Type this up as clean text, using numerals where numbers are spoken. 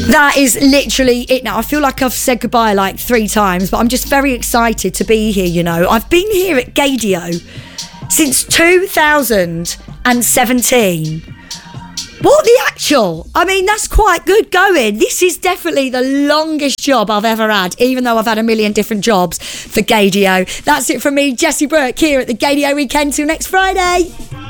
That is literally it now. I feel like I've said goodbye like 3 times, but I'm just very excited to be here, you know. I've been here at Gaydio since 2017. What the actual? I mean, that's quite good going. This is definitely the longest job I've ever had, even though I've had a million different jobs for Gaydio. That's it from me, Jessie Brooke, here at the Gaydio Weekend. Till next Friday.